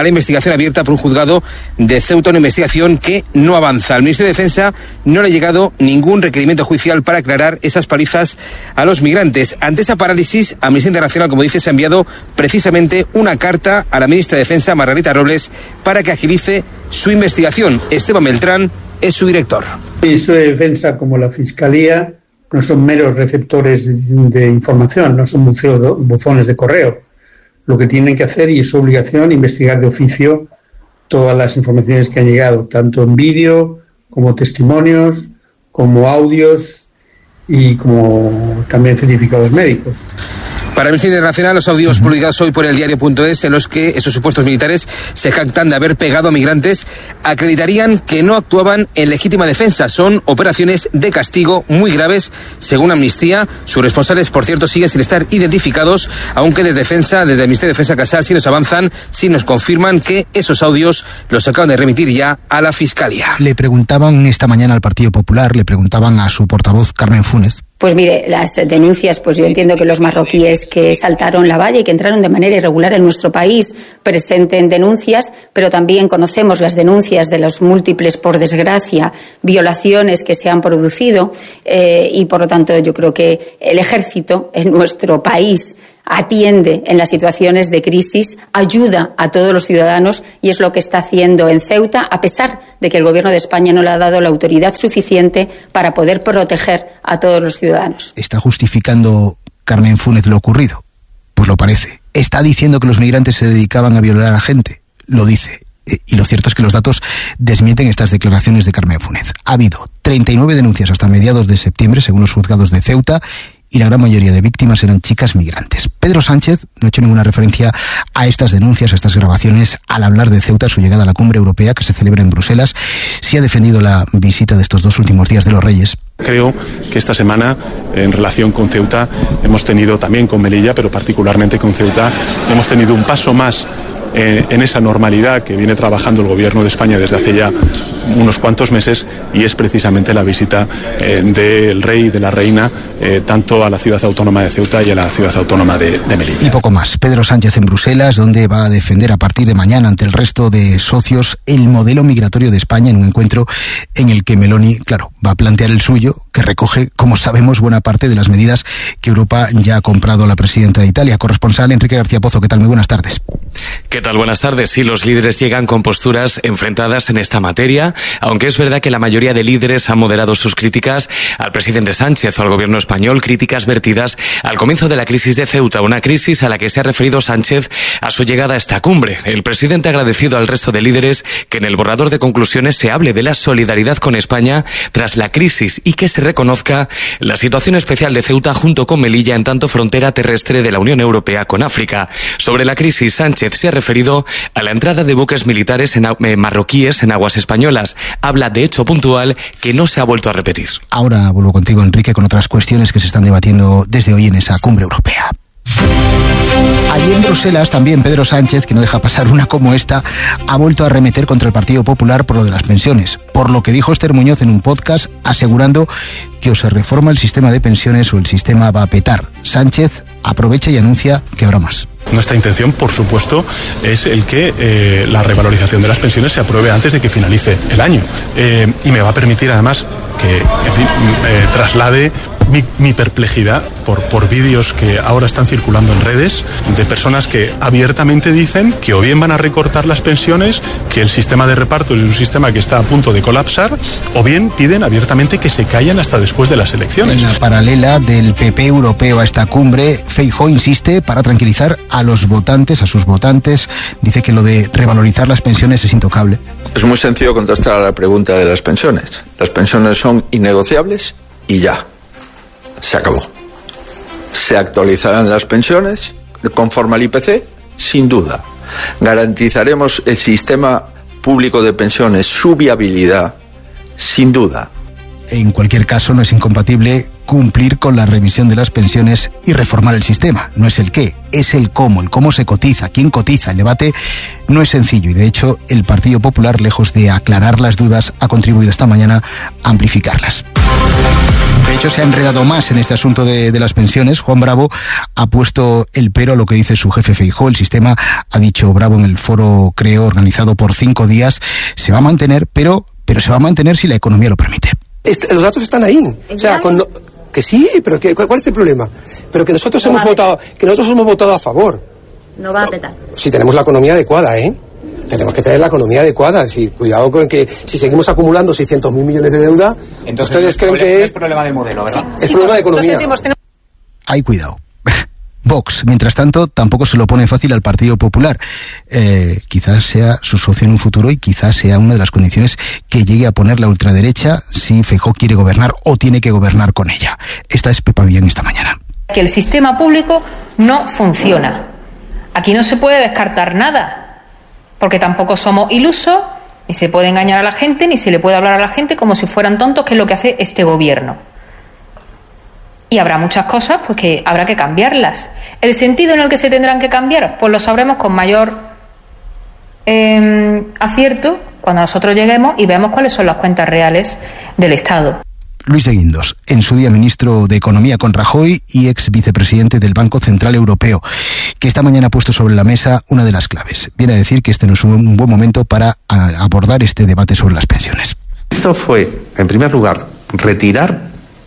la investigación abierta por un juzgado de Ceuta, una investigación que no avanza. Al Ministerio de Defensa no le ha llegado ningún requerimiento judicial para aclarar esas palizas a los migrantes. Ante esa parálisis, Amnistía Internacional, como dice, se ha enviado precisamente una carta a la ministra de Defensa, Margarita Robles, para que agilice su investigación. Esteban Beltrán es su director. El Ministerio de Defensa, como la Fiscalía, no son meros receptores de información, no son buceos, buzones de correo. Lo que tienen que hacer, y es su obligación, investigar de oficio todas las informaciones que han llegado, tanto en vídeo, como testimonios, como audios y como también certificados médicos. Para Amnistía Internacional, los audios publicados hoy por el diario.es, en los que esos supuestos militares se jactan de haber pegado a migrantes, acreditarían que no actuaban en legítima defensa. Son operaciones de castigo muy graves, según Amnistía. Sus responsables, por cierto, siguen sin estar identificados, aunque desde Defensa, desde el Ministerio de Defensa Casal, sí nos avanzan, sí nos confirman que esos audios los acaban de remitir ya a la Fiscalía. Le preguntaban esta mañana al Partido Popular, le preguntaban a su portavoz, Carmen Funes. Pues mire, las denuncias, pues yo entiendo que los marroquíes que saltaron la valla y que entraron de manera irregular en nuestro país presenten denuncias, pero también conocemos las denuncias de los múltiples, por desgracia, violaciones que se han producido eh, y, por lo tanto, yo creo que el ejército en nuestro país atiende en las situaciones de crisis, ayuda a todos los ciudadanos y es lo que está haciendo en Ceuta, a pesar de que el Gobierno de España no le ha dado la autoridad suficiente para poder proteger a todos los ciudadanos. ¿Está justificando Carmen Funes lo ocurrido? Pues lo parece. ¿Está diciendo que los migrantes se dedicaban a violar a gente? Lo dice. Y lo cierto es que los datos desmienten estas declaraciones de Carmen Funes. Ha habido treinta y nueve denuncias hasta mediados de septiembre, según los juzgados de Ceuta, y la gran mayoría de víctimas eran chicas migrantes. Pedro Sánchez no ha hecho ninguna referencia a estas denuncias, a estas grabaciones, al hablar de Ceuta, su llegada a la cumbre europea que se celebra en Bruselas. Sí ha defendido la visita de estos dos últimos días de los Reyes. Creo que esta semana, en relación con Ceuta, hemos tenido también con Melilla, pero particularmente con Ceuta, hemos tenido un paso más Eh, en esa normalidad que viene trabajando el Gobierno de España desde hace ya unos cuantos meses, y es precisamente la visita eh, del rey y de la reina eh, tanto a la ciudad autónoma de Ceuta y a la ciudad autónoma de, de Melilla. Y poco más. Pedro Sánchez en Bruselas, donde va a defender a partir de mañana ante el resto de socios el modelo migratorio de España, en un encuentro en el que Meloni, claro, va a plantear el suyo, que recoge, como sabemos, buena parte de las medidas que Europa ya ha comprado a la presidenta de Italia. Corresponsal Enrique García Pozo, ¿qué tal? Muy buenas tardes. ¿Qué tal? Buenas tardes. Sí, los líderes llegan con posturas enfrentadas en esta materia, aunque es verdad que la mayoría de líderes han moderado sus críticas al presidente Sánchez o al gobierno español, críticas vertidas al comienzo de la crisis de Ceuta, una crisis a la que se ha referido Sánchez a su llegada a esta cumbre. El presidente ha agradecido al resto de líderes que en el borrador de conclusiones se hable de la solidaridad con España tras la crisis y que se reconozca la situación especial de Ceuta junto con Melilla, en tanto frontera terrestre de la Unión Europea con África. Sobre la crisis, Sánchez se ha referido a la entrada de buques militares en, eh, marroquíes en aguas españolas. Habla de hecho puntual que no se ha vuelto a repetir. Ahora vuelvo contigo, Enrique, con otras cuestiones que se están debatiendo desde hoy en esa cumbre europea. Allí en Bruselas también Pedro Sánchez, que no deja pasar una como esta, ha vuelto a arremeter contra el Partido Popular por lo de las pensiones, por lo que dijo Esther Muñoz en un podcast, asegurando que o se reforma el sistema de pensiones o el sistema va a petar. Sánchez aprovecha y anuncia que habrá más. Nuestra intención, por supuesto, es el que eh, la revalorización de las pensiones se apruebe antes de que finalice el año. Eh, y me va a permitir, además, que en fin, eh, traslade mi, mi perplejidad por, por vídeos que ahora están circulando en redes de personas que abiertamente dicen que o bien van a recortar las pensiones, que el sistema de reparto es un sistema que está a punto de colapsar, o bien piden abiertamente que se callen hasta después de las elecciones. En la paralela del P P europeo a esta cumbre, Feijóo insiste para tranquilizar a los votantes, a sus votantes. Dice que lo de revalorizar las pensiones es intocable. Es muy sencillo contestar a la pregunta de las pensiones. Las pensiones son innegociables y ya. Se acabó. ¿Se actualizarán las pensiones conforme al I P C? Sin duda. ¿Garantizaremos el sistema público de pensiones, su viabilidad? Sin duda. En cualquier caso, no es incompatible cumplir con la revisión de las pensiones y reformar el sistema. No es el qué, es el cómo, el cómo se cotiza, quién cotiza. El debate no es sencillo y, de hecho, el Partido Popular, lejos de aclarar las dudas, ha contribuido esta mañana a amplificarlas. hecho, se ha enredado más en este asunto de, de las pensiones. Juan Bravo ha puesto el pero a lo que dice su jefe Feijóo. El sistema, ha dicho Bravo en el foro Creo, organizado por cinco días, se va a mantener, pero, pero se va a mantener si la economía lo permite. Este, los datos están ahí. O sea, cuando, que sí, pero que, ¿cuál es el problema? Pero que nosotros no hemos votado, que nosotros hemos votado a favor. No va a petar. Si tenemos la economía adecuada, ¿eh? Tenemos que tener la economía adecuada. Es decir, cuidado con que si seguimos acumulando seiscientos mil millones de deuda, entonces ustedes creen que es problema del modelo, ¿verdad? Es sí, problema de economía. Hay cuidado. Vox, mientras tanto, tampoco se lo pone fácil al Partido Popular. Eh, quizás sea su socio en un futuro y quizás sea una de las condiciones que llegue a poner la ultraderecha si Feijóo quiere gobernar o tiene que gobernar con ella. Esta es Pepa Villán esta mañana. Que el sistema público no funciona. Aquí no se puede descartar nada. Porque tampoco somos ilusos, ni se puede engañar a la gente, ni se le puede hablar a la gente como si fueran tontos, que es lo que hace este gobierno. Y habrá muchas cosas pues que habrá que cambiarlas. ¿El sentido en el que se tendrán que cambiar? Pues lo sabremos con mayor eh, acierto cuando nosotros lleguemos y veamos cuáles son las cuentas reales del Estado. Luis de Guindos, en su día ministro de Economía con Rajoy y ex vicepresidente del Banco Central Europeo, que esta mañana ha puesto sobre la mesa una de las claves. Viene a decir que este no es un buen momento para abordar este debate sobre las pensiones. Esto fue, en primer lugar, retirar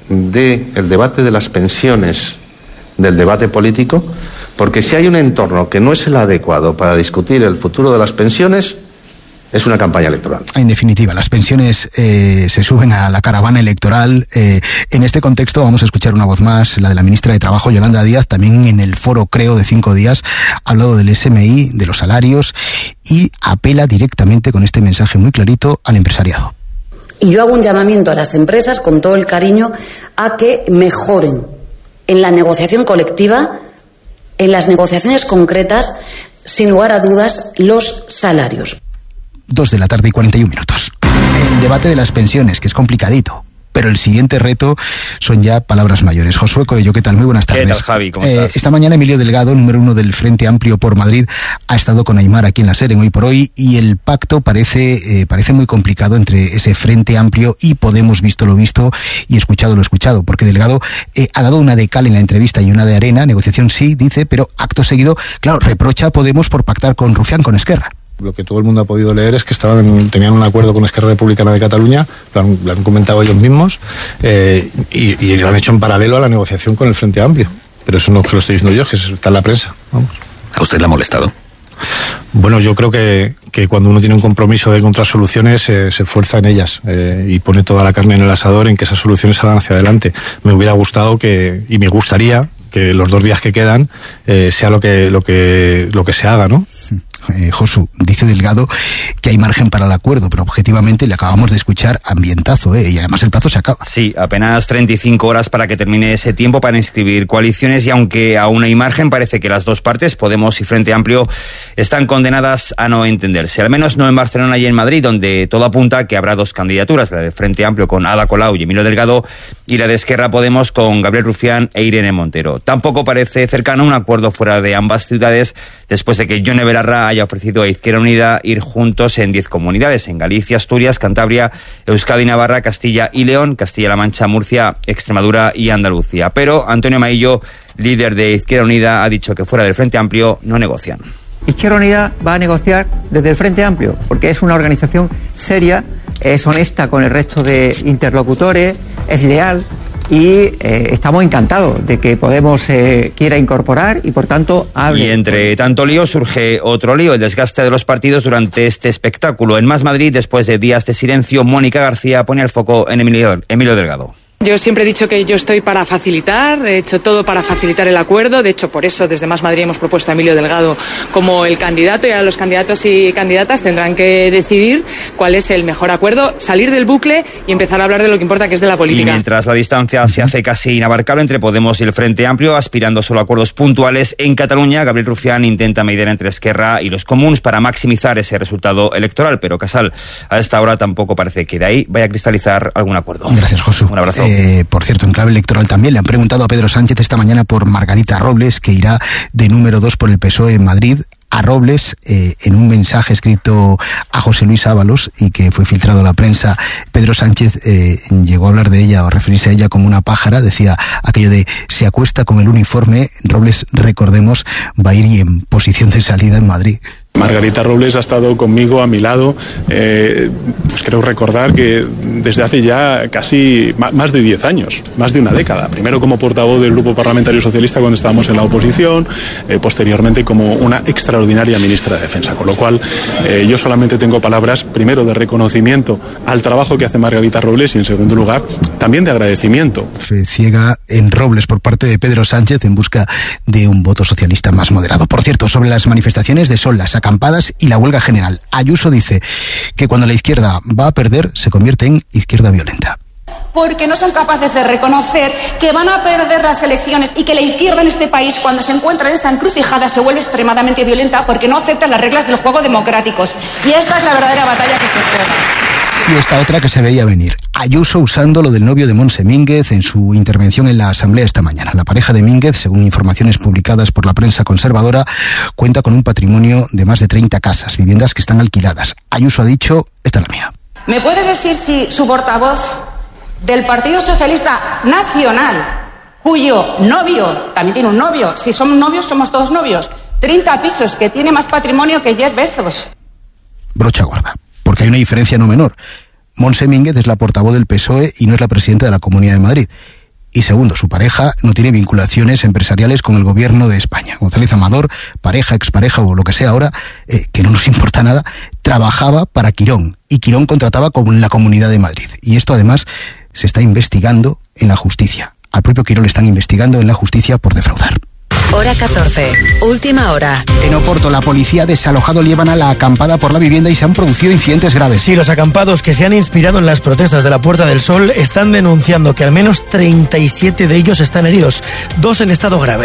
del debate de las pensiones del debate político, porque si hay un entorno que no es el adecuado para discutir el futuro de las pensiones, es una campaña electoral. En definitiva, las pensiones eh, se suben a la caravana electoral. Eh, en este contexto vamos a escuchar una voz más, la de la ministra de Trabajo, Yolanda Díaz, también en el foro Creo de cinco días, ha hablado del S M I, de los salarios y apela directamente con este mensaje muy clarito al empresariado. Y yo hago un llamamiento a las empresas con todo el cariño a que mejoren en la negociación colectiva, en las negociaciones concretas, sin lugar a dudas, los salarios. Dos de la tarde y cuarenta y un minutos. El debate de las pensiones, que es complicadito, pero el siguiente reto son ya palabras mayores. Josué Coello, ¿qué tal? Muy buenas tardes. ¿Qué tal, Javi? ¿Cómo eh, estás? Esta mañana Emilio Delgado, número uno del Frente Amplio por Madrid, ha estado con Aimar aquí en la SER en Hoy por Hoy, y el pacto parece, eh, parece muy complicado entre ese Frente Amplio y Podemos, visto lo visto y escuchado lo escuchado, porque Delgado eh, ha dado una de cal en la entrevista y una de arena. Negociación sí, dice, pero acto seguido, claro, reprocha a Podemos por pactar con Rufián, con Esquerra. Lo que todo el mundo ha podido leer es que estaban tenían un acuerdo con Esquerra Republicana de Cataluña, lo han, lo han comentado ellos mismos, eh, y, y lo han hecho en paralelo a la negociación con el Frente Amplio. Pero eso no es que lo estoy diciendo yo, que está en la prensa. Vamos. ¿A usted le ha molestado? Bueno, yo creo que, que cuando uno tiene un compromiso de encontrar soluciones, eh, se esfuerza en ellas eh, y pone toda la carne en el asador en que esas soluciones salgan hacia adelante. Me hubiera gustado que, y me gustaría, que los dos días que quedan eh, sea lo que, lo que, lo que se haga, ¿no? Eh, Josu, dice Delgado que hay margen para el acuerdo, pero objetivamente le acabamos de escuchar ambientazo, ¿eh? Y además el plazo se acaba. Sí, apenas treinta y cinco horas para que termine ese tiempo para inscribir coaliciones, y aunque aún hay margen, parece que las dos partes, Podemos y Frente Amplio, están condenadas a no entenderse, al menos no en Barcelona y en Madrid, donde todo apunta a que habrá dos candidaturas, la de Frente Amplio con Ada Colau y Emilio Delgado, y la de Esquerra Podemos con Gabriel Rufián e Irene Montero. Tampoco parece cercano un acuerdo fuera de ambas ciudades, después de que Yone Belarra haya ofrecido a Izquierda Unida ir juntos en diez comunidades, en Galicia, Asturias, Cantabria, Euskadi, Navarra, Castilla y León, Castilla-La Mancha, Murcia, Extremadura y Andalucía. Pero Antonio Maillo, líder de Izquierda Unida, ha dicho que fuera del Frente Amplio no negocian. Izquierda Unida va a negociar desde el Frente Amplio, porque es una organización seria, es honesta con el resto de interlocutores, es leal. Y eh, estamos encantados de que Podemos eh, quiera incorporar y, por tanto, hable. Y entre tanto lío surge otro lío, el desgaste de los partidos durante este espectáculo. En Más Madrid, después de días de silencio, Mónica García pone el foco en Emilio, Emilio Delgado. Yo siempre he dicho que yo estoy para facilitar, he hecho todo para facilitar el acuerdo. De hecho, por eso desde Más Madrid hemos propuesto a Emilio Delgado como el candidato, y ahora los candidatos y candidatas tendrán que decidir cuál es el mejor acuerdo, salir del bucle y empezar a hablar de lo que importa, que es de la política. Y mientras la distancia se hace casi inabarcable entre Podemos y el Frente Amplio, aspirando solo a acuerdos puntuales, en Cataluña Gabriel Rufián intenta mediar entre Esquerra y los Comuns para maximizar ese resultado electoral, pero Casal a esta hora tampoco parece que de ahí vaya a cristalizar algún acuerdo. Gracias, Josu. Un abrazo. Eh, por cierto, en clave electoral también le han preguntado a Pedro Sánchez esta mañana por Margarita Robles, que irá de número dos por el P S O E en Madrid. a Robles eh, en un mensaje escrito a José Luis Ábalos y que fue filtrado a la prensa. Pedro Sánchez eh, llegó a hablar de ella o a referirse a ella como una pájara, decía aquello de se acuesta con el uniforme. Robles, recordemos, va a ir en posición de salida en Madrid. Margarita Robles ha estado conmigo a mi lado, eh, pues creo recordar que desde hace ya casi más de diez años, más de una década. Primero como portavoz del Grupo Parlamentario Socialista cuando estábamos en la oposición, eh, posteriormente como una extraordinaria ministra de Defensa. Con lo cual eh, yo solamente tengo palabras, primero de reconocimiento al trabajo que hace Margarita Robles y en segundo lugar también de agradecimiento. Fe ciega en Robles por parte de Pedro Sánchez en busca de un voto socialista más moderado. Por cierto, sobre las manifestaciones de Sol, las acampadas y la huelga general, Ayuso dice que cuando la izquierda va a perder se convierte en izquierda violenta. Porque no son capaces de reconocer que van a perder las elecciones y que la izquierda en este país, cuando se encuentra en esa encrucijada, se vuelve extremadamente violenta porque no aceptan las reglas del juego democráticos. Y esta es la verdadera batalla que se juega. Y esta otra que se veía venir. Ayuso usando lo del novio de Montse Mínguez en su intervención en la Asamblea esta mañana. La pareja de Mínguez, según informaciones publicadas por la prensa conservadora, cuenta con un patrimonio de más de treinta casas, viviendas que están alquiladas. Ayuso ha dicho, esta es la mía. ¿Me puede decir si su portavoz del Partido Socialista Nacional, cuyo novio, también tiene un novio, si somos novios somos todos novios, treinta pisos, que tiene más patrimonio que Jeff Bezos? Brocha gorda. Porque hay una diferencia no menor. Montse Mínguez es la portavoz del P S O E y no es la presidenta de la Comunidad de Madrid. Y segundo, su pareja no tiene vinculaciones empresariales con el gobierno de España. González Amador, pareja, expareja o lo que sea ahora, eh, que no nos importa nada, trabajaba para Quirón. Y Quirón contrataba con la Comunidad de Madrid. Y esto además se está investigando en la justicia. Al propio Quirón le están investigando en la justicia por defraudar. Hora catorce, última hora. En Oporto, la policía ha desalojado Liébana la acampada por la vivienda y se han producido incidentes graves. Sí, los acampados que se han inspirado en las protestas de la Puerta del Sol están denunciando que al menos treinta y siete de ellos están heridos, dos en estado grave.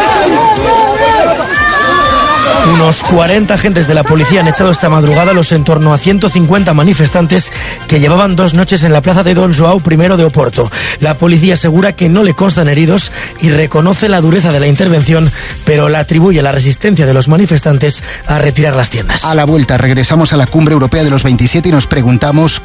Unos cuarenta agentes de la policía han echado esta madrugada los en torno a ciento cincuenta manifestantes que llevaban dos noches en la plaza de Don João primero de Oporto. La policía asegura que no le constan heridos y reconoce la dureza de la intervención, pero la atribuye a la resistencia de los manifestantes a retirar las tiendas. A la vuelta regresamos a la cumbre europea de los veintisiete y nos preguntamos